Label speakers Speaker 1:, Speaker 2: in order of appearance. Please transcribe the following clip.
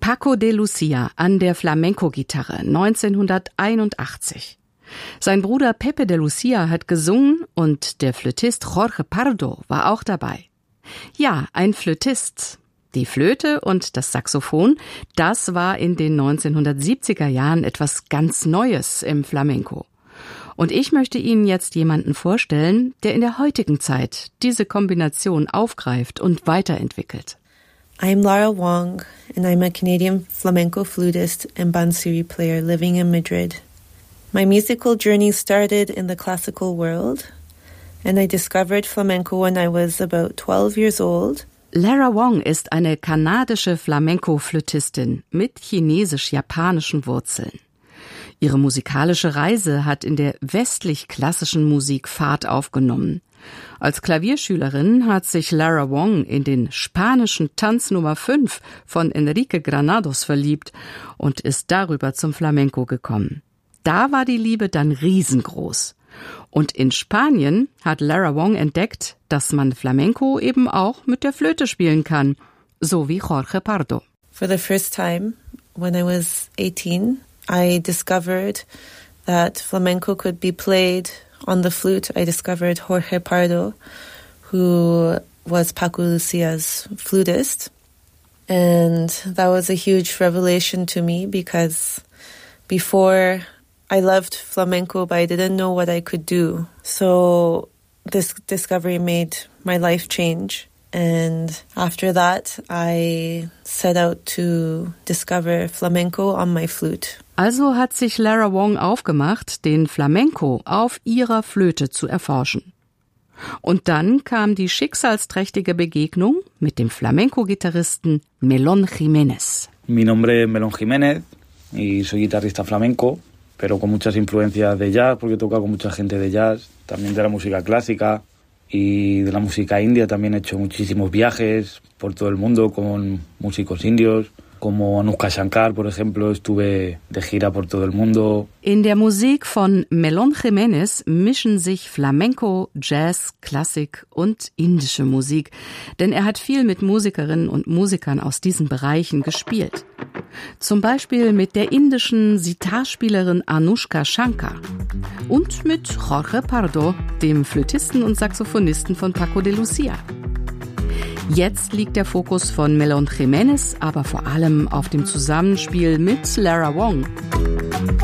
Speaker 1: Paco de Lucia an der Flamenco-Gitarre 1981. Sein Bruder Pepe de Lucia hat gesungen und der Flötist Jorge Pardo war auch dabei. Ja, ein Flötist. Die Flöte und das Saxophon, das war in den 1970er Jahren etwas ganz Neues im Flamenco. Und ich möchte Ihnen jetzt jemanden vorstellen, der in der heutigen Zeit diese Kombination aufgreift und weiterentwickelt.
Speaker 2: I'm Lara Wong and I'm a Canadian flamenco flutist and bansuri player living in Madrid. My musical journey started in the classical world and I discovered flamenco when I was about 12 years old.
Speaker 1: Lara Wong ist eine kanadische Flamenco-Flötistin mit chinesisch-japanischen Wurzeln. Ihre musikalische Reise hat in der westlich-klassischen Musik Fahrt aufgenommen. Als Klavierschülerin hat sich Lara Wong in den spanischen Tanz Nummer 5 von Enrique Granados verliebt und ist darüber zum Flamenco gekommen. Da war die Liebe dann riesengroß. Und in Spanien hat Lara Wong entdeckt, dass man Flamenco eben auch mit der Flöte spielen kann, so wie Jorge Pardo.
Speaker 2: For the first time, when I was 18, I discovered that flamenco could be played on the flute. I discovered Jorge Pardo, who was Paco Lucia's flutist. And that was a huge revelation to me because before I loved flamenco, but I didn't know what I could do. So this discovery made my life change. And after that, I set out to discover flamenco on my flute.
Speaker 1: Also hat sich Lara Wong aufgemacht, den Flamenco auf ihrer Flöte zu erforschen. Und dann kam die schicksalsträchtige Begegnung mit dem Flamenco-Gitarristen Melón Jiménez.
Speaker 3: Mi nombre es Melón Jiménez y soy guitarrista flamenco, pero con muchas influencias de jazz, porque he tocado con mucha gente de jazz, también de la música clásica y de la música india. También he hecho muchísimos viajes por todo el mundo con músicos indios, como Anushka Shankar, por ejemplo, estuve de gira por todo el mundo.
Speaker 1: In der Musik von Melón Jiménez mischen sich Flamenco, Jazz, Klassik und indische Musik, denn er hat viel mit Musikerinnen und Musikern aus diesen Bereichen gespielt. Zum Beispiel mit der indischen Sitarspielerin Anushka Shankar und mit Jorge Pardo, dem Flötisten und Saxophonisten von Paco de Lucia. Jetzt liegt der Fokus von Melón Jiménez aber vor allem auf dem Zusammenspiel mit Lara Wong.